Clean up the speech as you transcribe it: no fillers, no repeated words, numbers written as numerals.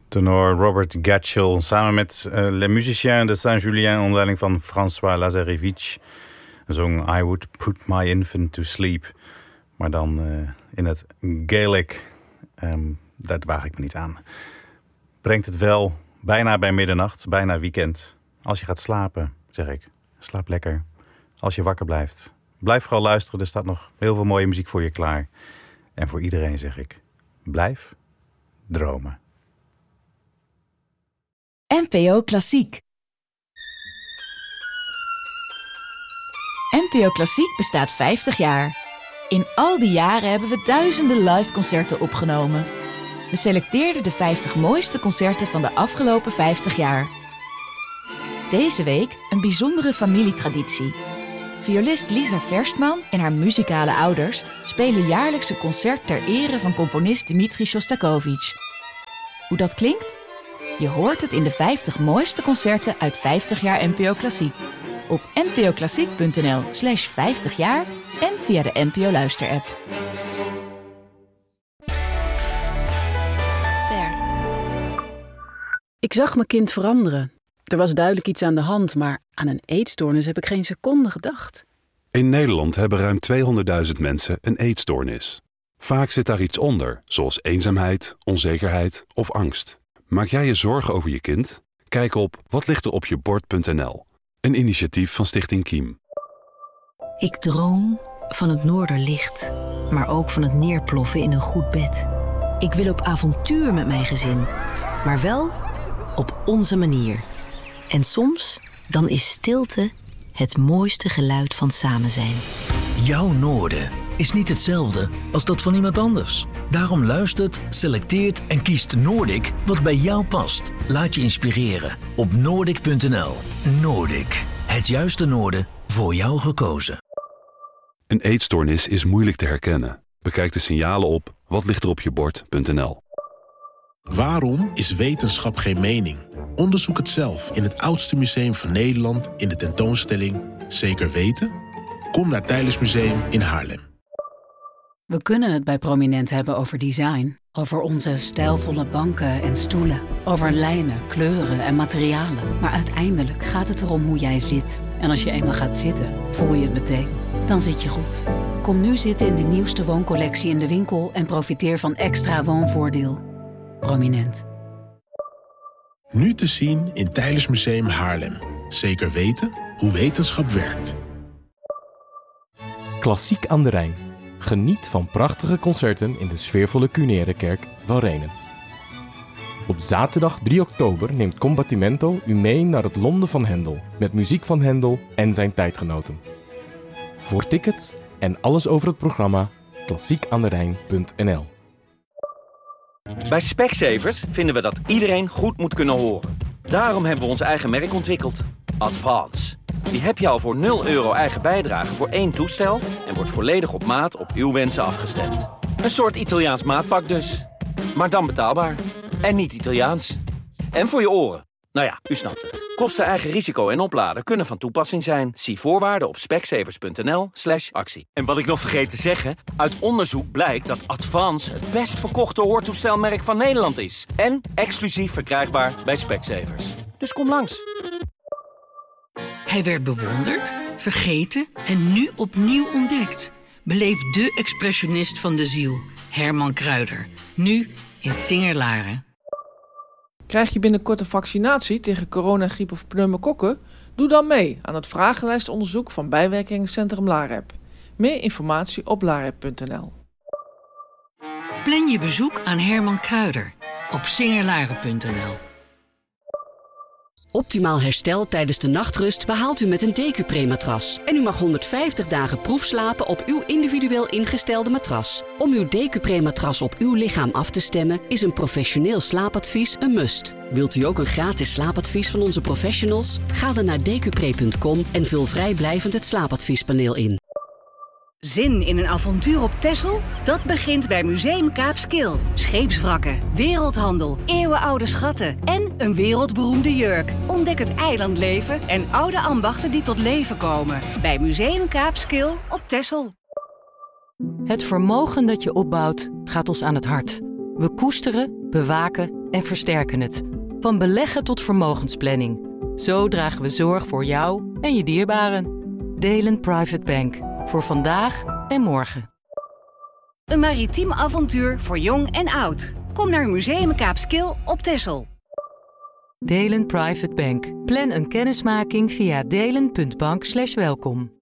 Tenor Robert Gatchell samen met Les Musiciens de Saint-Julien onder leiding van François Lazarevich zong I Would Put My Infant to Sleep. Maar dan in het Gaelic. Daar waag ik me niet aan. Brengt het wel bijna bij middernacht, bijna weekend. Als je gaat slapen, zeg ik, slaap lekker. Als je wakker blijft, blijf vooral luisteren. Er staat nog heel veel mooie muziek voor je klaar. En voor iedereen zeg ik, blijf dromen. NPO Klassiek. NPO Klassiek bestaat 50 jaar. In al die jaren hebben we duizenden liveconcerten opgenomen. We selecteerden de 50 mooiste concerten van de afgelopen 50 jaar. Deze week een bijzondere familietraditie. Violist Lisa Verstman en haar muzikale ouders spelen jaarlijks een concert ter ere van componist Dmitri Shostakovich. Hoe dat klinkt? Je hoort het in de 50 mooiste concerten uit 50 jaar NPO Klassiek. Op npoklassiek.nl/50 jaar en via de NPO Luister-app. Ster. Ik zag mijn kind veranderen. Er was duidelijk iets aan de hand, maar aan een eetstoornis heb ik geen seconde gedacht. In Nederland hebben ruim 200.000 mensen een eetstoornis. Vaak zit daar iets onder, zoals eenzaamheid, onzekerheid of angst. Maak jij je zorgen over je kind? Kijk op watlichteropjebord.nl, een initiatief van Stichting Kiem. Ik droom van het noorderlicht, maar ook van het neerploffen in een goed bed. Ik wil op avontuur met mijn gezin, maar wel op onze manier. En soms, dan is stilte het mooiste geluid van samen zijn. Jouw noorden is niet hetzelfde als dat van iemand anders. Daarom luistert, selecteert en kiest Noordic wat bij jou past. Laat je inspireren op Noordic.nl. Noordic, het juiste noorden voor jou gekozen. Een eetstoornis is moeilijk te herkennen. Bekijk de signalen op watlichteropjebord.nl. Waarom is wetenschap geen mening? Onderzoek het zelf in het oudste museum van Nederland in de tentoonstelling Zeker Weten? Kom naar Teylers Museum in Haarlem. We kunnen het bij Prominent hebben over design. Over onze stijlvolle banken en stoelen. Over lijnen, kleuren en materialen. Maar uiteindelijk gaat het erom hoe jij zit. En als je eenmaal gaat zitten, voel je het meteen. Dan zit je goed. Kom nu zitten in de nieuwste wooncollectie in de winkel en profiteer van extra woonvoordeel. Prominent. Nu te zien in Teylers Museum Haarlem. Zeker weten hoe wetenschap werkt. Klassiek aan de Rijn. Geniet van prachtige concerten in de sfeervolle Cunere Kerk van Renen. Op zaterdag 3 oktober neemt Combattimento u mee naar het Londen van Händel, met muziek van Händel en zijn tijdgenoten. Voor tickets en alles over het programma klassiekaanderijn.nl. Bij Specsavers vinden we dat iedereen goed moet kunnen horen. Daarom hebben we ons eigen merk ontwikkeld. Advance. Die heb je al voor €0 eigen bijdrage voor 1 toestel en wordt volledig op maat op uw wensen afgestemd. Een soort Italiaans maatpak dus. Maar dan betaalbaar. En niet Italiaans. En voor je oren. Nou ja, u snapt het. Kosten, eigen risico en opladen kunnen van toepassing zijn. Zie voorwaarden op specsavers.nl/actie. En wat ik nog vergeet te zeggen, uit onderzoek blijkt dat Advance het best verkochte hoortoestelmerk van Nederland is. En exclusief verkrijgbaar bij Specsavers. Dus kom langs. Hij werd bewonderd, vergeten en nu opnieuw ontdekt. Beleef de expressionist van de ziel, Herman Kruider. Nu in Singer-Laren. Krijg je binnenkort een vaccinatie tegen corona, griep of pneumokokken? Doe dan mee aan het vragenlijstonderzoek van Bijwerkingencentrum LAREP. Meer informatie op larep.nl. Plan je bezoek aan Herman Kruider op singerlaren.nl. Optimaal herstel tijdens de nachtrust behaalt u met een Decupre-matras. En u mag 150 dagen proefslapen op uw individueel ingestelde matras. Om uw Decupre-matras op uw lichaam af te stemmen is een professioneel slaapadvies een must. Wilt u ook een gratis slaapadvies van onze professionals? Ga dan naar decupre.com en vul vrijblijvend het slaapadviespaneel in. Zin in een avontuur op Texel? Dat begint bij Museum Kaapskil. Scheepswrakken, wereldhandel, eeuwenoude schatten en een wereldberoemde jurk. Ontdek het eilandleven en oude ambachten die tot leven komen. Bij Museum Kaapskil op Texel. Het vermogen dat je opbouwt gaat ons aan het hart. We koesteren, bewaken en versterken het. Van beleggen tot vermogensplanning. Zo dragen we zorg voor jou en je dierbaren. Delen Private Bank. Voor vandaag en morgen. Een maritiem avontuur voor jong en oud. Kom naar Museum Kaapskil op Texel. Delen Private Bank. Plan een kennismaking via delen.bank/welkom.